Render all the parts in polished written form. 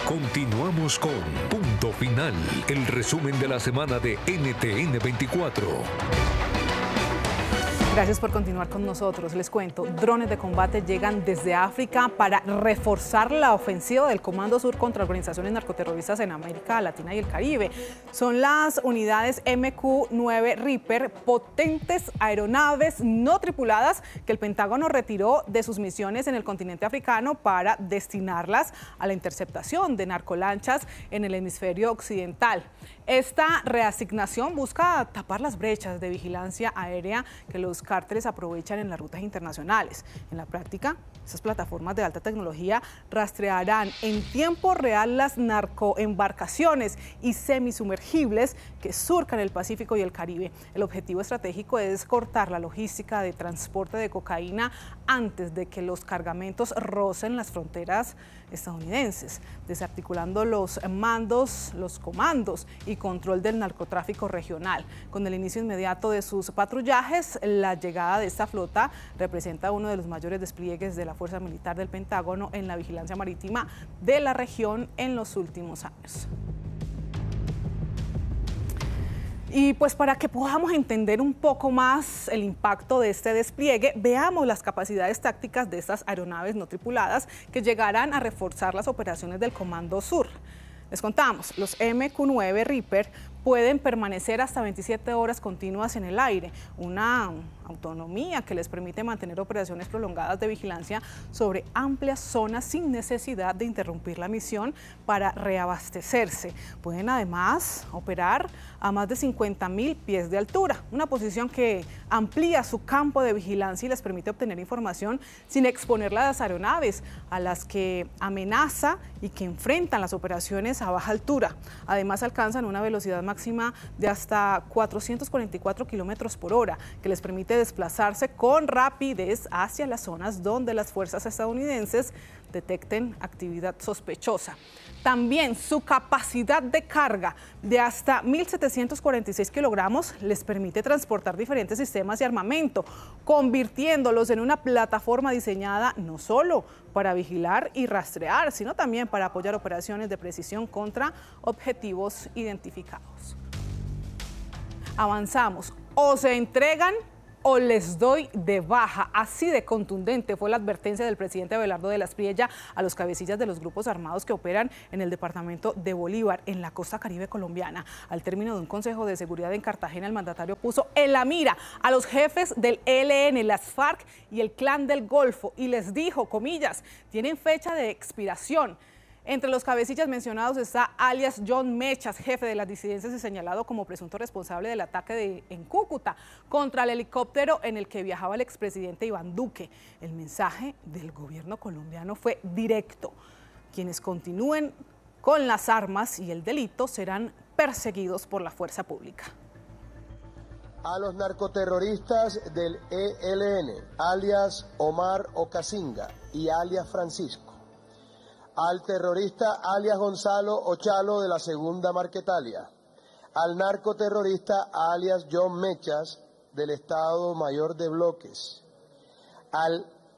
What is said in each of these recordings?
Continuamos con Punto Final, el resumen de la semana de NTN 24. Gracias por continuar con nosotros. Les cuento, drones de combate llegan desde África para reforzar la ofensiva del Comando Sur contra organizaciones narcoterroristas en América Latina y el Caribe. Son las unidades MQ-9 Reaper, potentes aeronaves no tripuladas que el Pentágono retiró de sus misiones en el continente africano para destinarlas a la interceptación de narcolanchas en el hemisferio occidental. Esta reasignación busca tapar las brechas de vigilancia aérea que los cárteles aprovechan en las rutas internacionales. En la práctica, esas plataformas de alta tecnología rastrearán en tiempo real las narcoembarcaciones y semisumergibles que surcan el Pacífico y el Caribe. El objetivo estratégico es cortar la logística de transporte de cocaína antes de que los cargamentos rocen las fronteras estadounidenses, desarticulando los comandos y control del narcotráfico regional. Con el inicio inmediato de sus patrullajes, la llegada de esta flota representa uno de los mayores despliegues de la Fuerza Militar del Pentágono en la vigilancia marítima de la región en los últimos años. Y pues para que podamos entender un poco más el impacto de este despliegue, veamos las capacidades tácticas de estas aeronaves no tripuladas que llegarán a reforzar las operaciones del Comando Sur. Les contamos, los MQ-9 Reaper pueden permanecer hasta 27 horas continuas en el aire, una autonomía que les permite mantener operaciones prolongadas de vigilancia sobre amplias zonas sin necesidad de interrumpir la misión para reabastecerse. Pueden además operar a más de 50.000 pies de altura, una posición que amplía su campo de vigilancia y les permite obtener información sin exponer las aeronaves a las que amenaza y que enfrentan las operaciones a baja altura. Además alcanzan una velocidad máxima de hasta 444 kilómetros por hora, que les permite desplazarse con rapidez hacia las zonas donde las fuerzas estadounidenses detecten actividad sospechosa. También su capacidad de carga de hasta 1.746 kilogramos les permite transportar diferentes sistemas de armamento, convirtiéndolos en una plataforma diseñada no solo para vigilar y rastrear, sino también para apoyar operaciones de precisión contra objetivos identificados. Avanzamos. O se entregan o les doy de baja. Así de contundente fue la advertencia del presidente Abelardo de la Espriella a los cabecillas de los grupos armados que operan en el departamento de Bolívar, en la costa caribe colombiana. Al término de un consejo de seguridad en Cartagena, el mandatario puso en la mira a los jefes del ELN, las FARC y el Clan del Golfo y les dijo, comillas, tienen fecha de expiración. Entre los cabecillas mencionados está alias John Mechas, jefe de las disidencias y señalado como presunto responsable del ataque en Cúcuta contra el helicóptero en el que viajaba el expresidente Iván Duque. El mensaje del gobierno colombiano fue directo. Quienes continúen con las armas y el delito serán perseguidos por la fuerza pública. A los narcoterroristas del ELN, alias Omar Ocasinga y alias Francisco. Al terrorista alias Gonzalo Ochalo de la Segunda Marquetalia, al narcoterrorista alias John Mechas del Estado Mayor de Bloques, a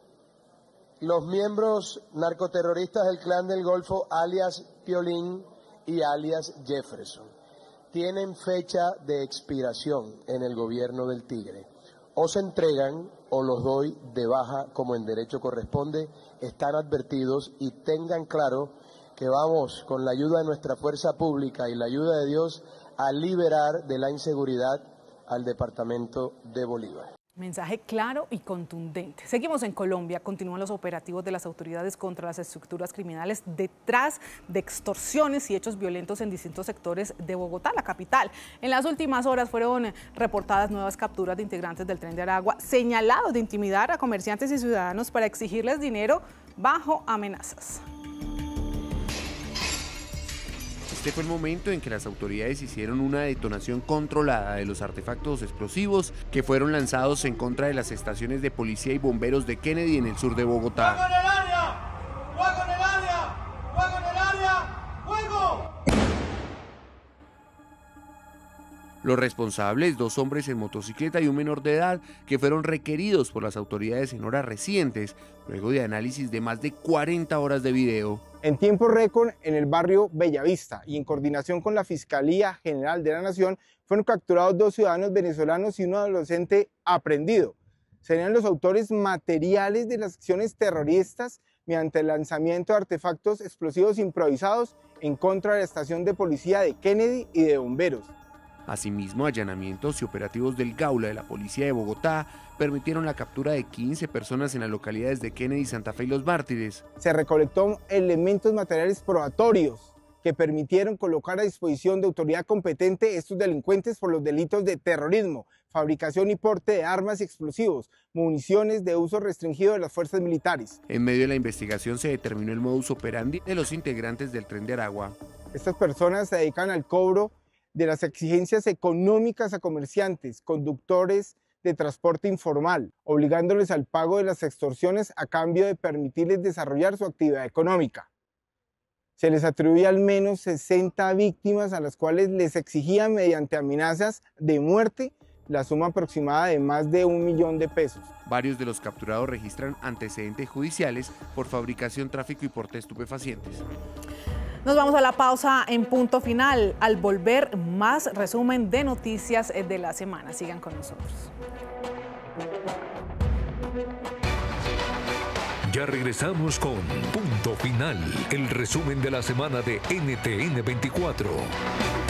los miembros narcoterroristas del Clan del Golfo alias Piolín y alias Jefferson. Tienen fecha de expiración en el gobierno del Tigre. O se entregan o los doy de baja como en derecho corresponde. Están advertidos y tengan claro que vamos con la ayuda de nuestra fuerza pública y la ayuda de Dios a liberar de la inseguridad al departamento de Bolívar. Mensaje claro y contundente. Seguimos en Colombia. Continúan los operativos de las autoridades contra las estructuras criminales detrás de extorsiones y hechos violentos en distintos sectores de Bogotá, la capital. En las últimas horas fueron reportadas nuevas capturas de integrantes del Tren de Aragua señalados de intimidar a comerciantes y ciudadanos para exigirles dinero bajo amenazas. Este fue el momento en que las autoridades hicieron una detonación controlada de los artefactos explosivos que fueron lanzados en contra de las estaciones de policía y bomberos de Kennedy en el sur de Bogotá. ¡Fuego en el área! ¡Fuego en el área! ¡Fuego en el área! ¡Fuego! Los responsables, 2 hombres en motocicleta y un menor de edad, que fueron requeridos por las autoridades en horas recientes, luego de análisis de más de 40 horas de video. En tiempo récord, en el barrio Bellavista y en coordinación con la Fiscalía General de la Nación, fueron capturados 2 ciudadanos venezolanos y un adolescente aprehendido. Serían los autores materiales de las acciones terroristas mediante el lanzamiento de artefactos explosivos improvisados en contra de la estación de policía de Kennedy y de bomberos. Asimismo, allanamientos y operativos del Gaula de la Policía de Bogotá permitieron la captura de 15 personas en las localidades de Kennedy, Santa Fe y Los Mártires. Se recolectó elementos materiales probatorios que permitieron colocar a disposición de autoridad competente estos delincuentes por los delitos de terrorismo, fabricación y porte de armas y explosivos, municiones de uso restringido de las fuerzas militares. En medio de la investigación se determinó el modus operandi de los integrantes del Tren de Aragua. Estas personas se dedican al cobro de las exigencias económicas a comerciantes, conductores de transporte informal, obligándoles al pago de las extorsiones a cambio de permitirles desarrollar su actividad económica. Se les atribuye al menos 60 víctimas a las cuales les exigían mediante amenazas de muerte la suma aproximada de más de 1 millón de pesos. Varios de los capturados registran antecedentes judiciales por fabricación, tráfico y porte de estupefacientes. Nos vamos a la pausa en Punto Final. Al volver, más resumen de noticias de la semana. Sigan con nosotros. Ya regresamos con Punto Final, el resumen de la semana de NTN 24.